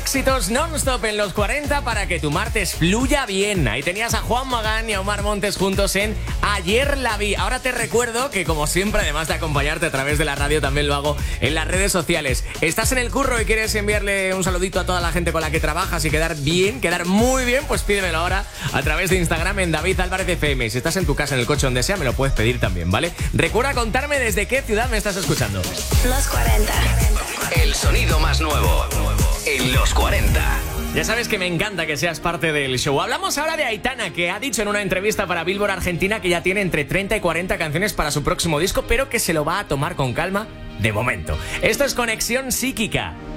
Éxitos non-stop en los 40 para que tu martes fluya bien. Ahí tenías a Juan Magán y a Omar Montes juntos en Ayer la vi. Ahora te recuerdo que, como siempre, además de acompañarte a través de la radio, también lo hago en las redes sociales. ¿Estás en el curro y quieres enviarle un saludito a toda la gente con la que trabajas y quedar bien, quedar muy bien? Pues pídemelo ahora a través de Instagram en David Álvarez FM. Si estás en tu casa, en el coche, donde sea, me lo puedes pedir también, ¿vale? Recuerda contarme desde qué ciudad me estás escuchando. Los 40. El sonido más nuevo en los 40. Ya sabes que me encanta que seas parte del show. Hablamos ahora de Aitana, que ha dicho en una entrevista para Billboard Argentina que ya tiene entre 30 y 40 canciones para su próximo disco, pero que se lo va a tomar con calma de momento. Esto es Conexión Psíquica.